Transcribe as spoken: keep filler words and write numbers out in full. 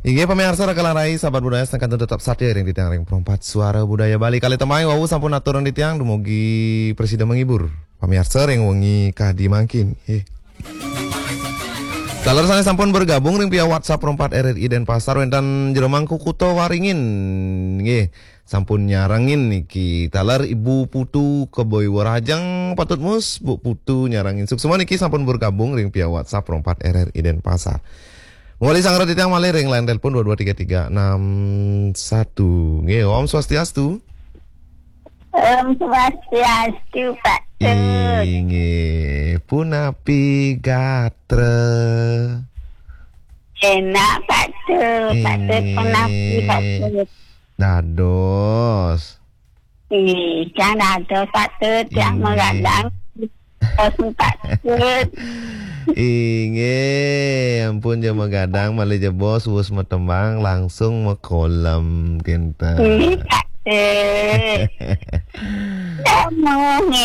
Inge pemirsa rekalan rai sahabat budaya sangkan tetap saja yang di tiang ring perempat suara budaya Bali kali temai wawu sampun aturan di tiang dumugi presiden menghibur pemirsa ring wengi kadi mangkin. Eh. Talar sana sampun bergabung ring via WhatsApp perempat R R I Denpasar wentan jero mangku kuto waringin. Nggih, sampun nyarangin niki talar Ibu Putu Keboy Warajang patut mus Bu Putu nyarangin suksema niki sampun bergabung ring via WhatsApp perempat R R I Denpasar. Mulai sang roti tiang malih ring line telepon dua dua tiga tiga enam satu. Nggih, Om Swastiastu. Om Swastiastu, Pak Tut. Nggih, punapi gatre. Enak, Pak Tut. Pak Tut punapi, Pak Tut. Dados. Ih, jangan ada Pak Tut yang mengadang. Om Pak Tut. Inge, ampun jam gadang malih jebos wus metembang langsung mekolam kita. Ini Pak Tut. Tak mau